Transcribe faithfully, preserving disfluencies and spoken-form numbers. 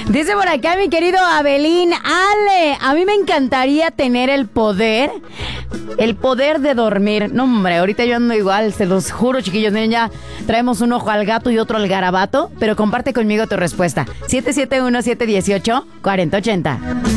Dice por acá mi querido Abelín, Ale, a mí me encantaría tener el poder, el poder de dormir. No, hombre, ahorita yo ando igual, se los juro, chiquillos. Miren, ya traemos un ojo al gato y otro al garabato, pero comparte conmigo tu respuesta. siete siete uno, siete uno ocho, cuatro cero ocho cero.